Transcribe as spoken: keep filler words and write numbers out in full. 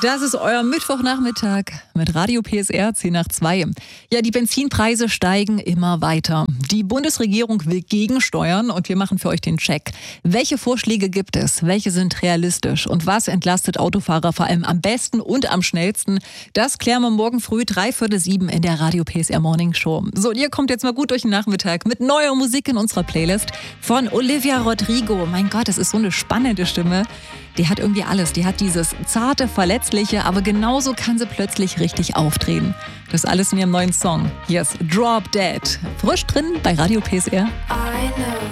Das ist euer Mittwochnachmittag mit Radio P S R zehn nach zwei. Ja, die Benzinpreise steigen immer weiter. Die Bundesregierung will gegensteuern und wir machen für euch den Check. Welche Vorschläge gibt es? Welche sind realistisch? Und was entlastet Autofahrer vor allem am besten und am schnellsten? Das klären wir morgen früh dreiviertel sieben in der Radio P S R Morning Show. So, und ihr kommt jetzt mal gut durch den Nachmittag mit neuer Musik in unserer Playlist von Olivia Rodrigo. Mein Gott, das ist so eine spannende Stimme. Die hat irgendwie alles. Die hat dieses zarte, verletzliche, aber genauso kann sie plötzlich richtig aufdrehen. Das alles in ihrem neuen Song. Hier ist Drop Dead. Frisch drin bei Radio P S R. I know